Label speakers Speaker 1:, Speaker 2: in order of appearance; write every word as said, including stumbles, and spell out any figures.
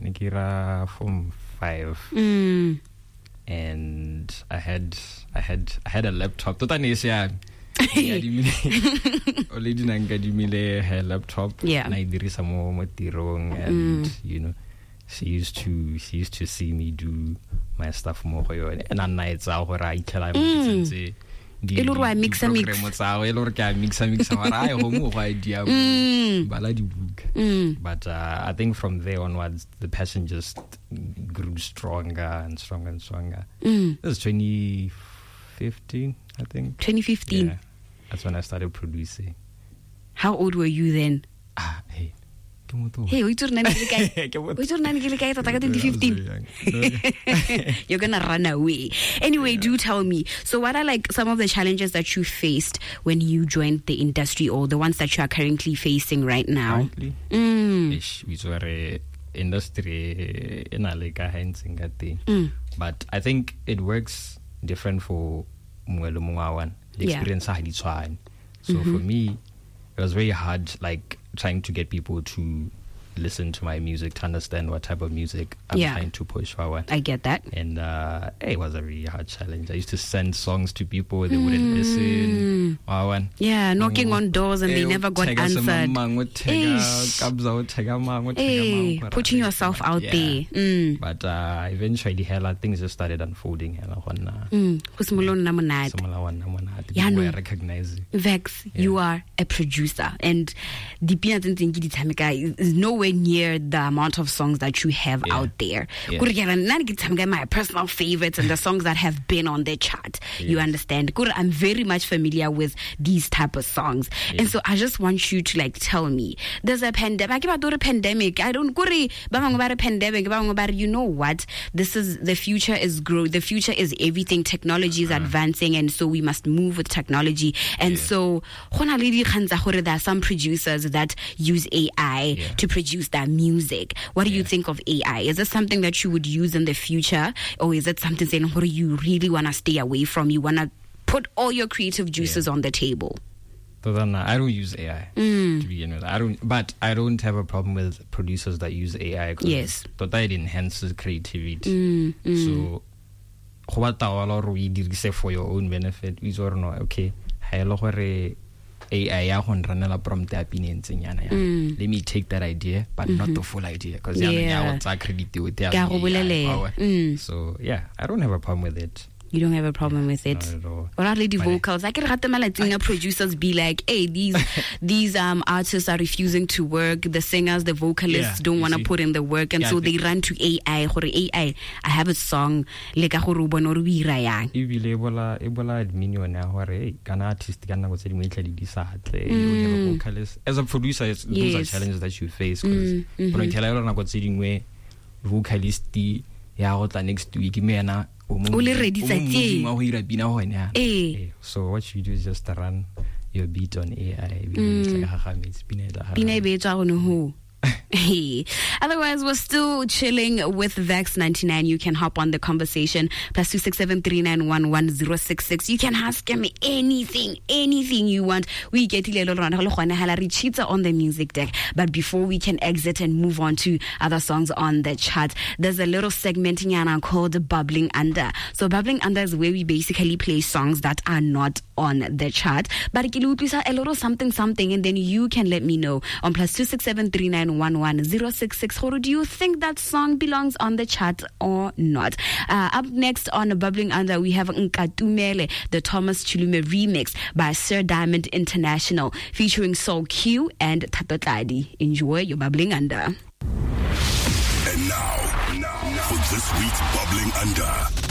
Speaker 1: Nikira form five.
Speaker 2: Mm.
Speaker 1: And I had I had I had a laptop. Totally yeah. Already nangadimile her laptop.
Speaker 2: Yeah.
Speaker 1: And I did some more tirong, and
Speaker 2: Mm.
Speaker 1: you know, she used to she used to see me do my stuff more. And at nights I would I tell her
Speaker 2: Mm. Eloro a mix a mix.
Speaker 1: Eloro ka mix a mix. I homo idea.
Speaker 2: Mm.
Speaker 1: But uh, I think from there onwards, the passion just grew stronger and stronger and stronger.
Speaker 2: Mm.
Speaker 1: It was twenty fifteen, I think.
Speaker 2: twenty fifteen.
Speaker 1: Yeah, that's when I started producing.
Speaker 2: How old were you then?
Speaker 1: Ah, hey.
Speaker 2: Hey, we told Nani we told Nani twenty fifteen. You're gonna run away. Anyway, yeah. Do tell me. So, what are like some of the challenges that you faced when you joined the industry, or the ones that you are currently facing right now?
Speaker 1: Currently,
Speaker 2: mm.
Speaker 1: Ish, we were a industry in a like a hands in that thing.
Speaker 2: Mm.
Speaker 1: But I think it works different for Mwelo Mwawan. The
Speaker 2: Yeah.
Speaker 1: experience I had fine. So
Speaker 2: Mm-hmm.
Speaker 1: for me, it was very hard, like trying to get people to listen to my music, to understand what type of music I'm
Speaker 2: Yeah.
Speaker 1: trying to push forward.
Speaker 2: I get that.
Speaker 1: And uh, it was a really hard challenge. I used to send songs to people, they wouldn't
Speaker 2: Mm.
Speaker 1: listen. Wow.
Speaker 2: Yeah, knocking on doors and they never got answered. Hey, putting yourself out
Speaker 1: Yeah.
Speaker 2: there. Mm.
Speaker 1: But uh, eventually, hella things just started unfolding. Hella,
Speaker 2: Mm. Go simolola na monate. Yeah,
Speaker 1: People
Speaker 2: no.
Speaker 1: were recognizing.
Speaker 2: Vex,
Speaker 1: Yeah.
Speaker 2: you are a producer, and the peanuts and thinking is nowhere near the amount of songs that you have
Speaker 1: Yeah.
Speaker 2: out there.
Speaker 1: Yeah.
Speaker 2: Good, yeah, and none of my personal favorites and the songs that have been on the chart. You
Speaker 1: Yes.
Speaker 2: understand? Good, I'm very much familiar with these type of songs,
Speaker 1: Yeah.
Speaker 2: and so I just want you to like tell me. There's a pandemic. I give out a pandemic. I don't worry about a pandemic. About you know what? This is the future is grow. The future is everything. Technology is
Speaker 1: Uh-huh.
Speaker 2: advancing, and so we must move with technology. And
Speaker 1: Yeah.
Speaker 2: so, there are some producers that use A I
Speaker 1: Yeah.
Speaker 2: to produce their music. What do you
Speaker 1: Yeah.
Speaker 2: think of A I? Is this something that you would use in the future, or is it something saying what do you really want to stay away from? You want to put all your creative juices
Speaker 1: Yeah.
Speaker 2: on the table?
Speaker 1: So then, uh, I don't use A I
Speaker 2: Mm.
Speaker 1: to begin with. I don't, but I don't have a problem with producers that use A I.
Speaker 2: Yes.
Speaker 1: But that enhances creativity.
Speaker 2: Mm, mm.
Speaker 1: So, go batla wala gore o e dirise for your own benefit. We or no, okay. Ha ele gore A I ya go nranela prompt ya pinentseng yana ya.
Speaker 2: Mm.
Speaker 1: Let me take that idea, but
Speaker 2: Mm-hmm.
Speaker 1: not the full idea, because
Speaker 2: Yeah.
Speaker 1: ya ya go tsa credit with ya
Speaker 2: Ke a go
Speaker 1: A I
Speaker 2: bolelela.
Speaker 1: power.
Speaker 2: Mm.
Speaker 1: So yeah, I don't have a problem with it.
Speaker 2: You don't have a problem with it.
Speaker 1: Not at all.
Speaker 2: Or are the
Speaker 1: But-
Speaker 2: vocals? I can rate producers be like, hey, these these um artists are refusing to work. The singers, the vocalists
Speaker 1: Yeah,
Speaker 2: don't
Speaker 1: you
Speaker 2: want to
Speaker 1: see.
Speaker 2: put in the work, and
Speaker 1: Yeah,
Speaker 2: so
Speaker 1: I
Speaker 2: they
Speaker 1: think-
Speaker 2: run to A I. Gore A I, I have a song. Like a gore o bona gore o ira yang.
Speaker 1: Ebile ebola ebola admin yona gore hey kana artist kana go tse dingwe itlha di disatle you don't have a vocalist as a producer it's, those
Speaker 2: Yes.
Speaker 1: are challenges that you face because
Speaker 2: Mm, mhm.
Speaker 1: when you tell her na go tse dingwe vocalist ya go tla next week me yana o mo
Speaker 2: O le ready tsa teng.
Speaker 1: mo ira bina hona
Speaker 2: Eh.
Speaker 1: so what you do is just run your beat on A I
Speaker 2: Mm.
Speaker 1: it's like ha it's bina da
Speaker 2: Pina e betsa go no ho. Hey. Otherwise, we're still chilling with Vex ninety-nine. You can hop on the conversation. Plus two six seven three nine one one zero six six. You can ask him anything, anything you want. We get cheetah on the music deck. But before we can exit and move on to other songs on the chart, there's a little segment in called Bubbling Under. So Bubbling Under is where we basically play songs that are not on the chart. But a little something something, and then you can let me know on plus two six seven three nine one one zero six six. Do you think that song belongs on the chart or not? Uh, up next on Bubbling Under, we have Nkatumele, the Thomas Chulume remix by Sir Diamond International, featuring Soul Q and Tatotladi. Enjoy your Bubbling Under.
Speaker 3: And now, now, for this week's Bubbling Under.